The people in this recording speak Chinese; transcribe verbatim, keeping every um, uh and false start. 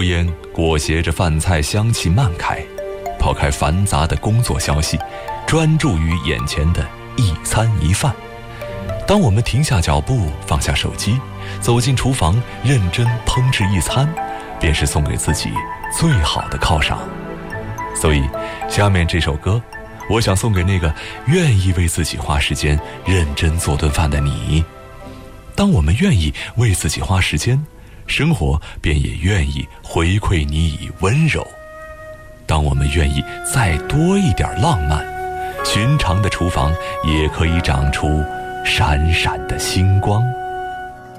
烟裹挟着饭菜香气漫开，抛开繁杂的工作消息，专注于眼前的一餐一饭。当我们停下脚步，放下手机，走进厨房，认真烹制一餐，便是送给自己最好的犒赏。所以下面这首歌，我想送给那个愿意为自己花时间认真做顿饭的你。当我们愿意为自己花时间，生活便也愿意回馈你以温柔。当我们愿意再多一点浪漫，寻常的厨房也可以长出闪闪的星光。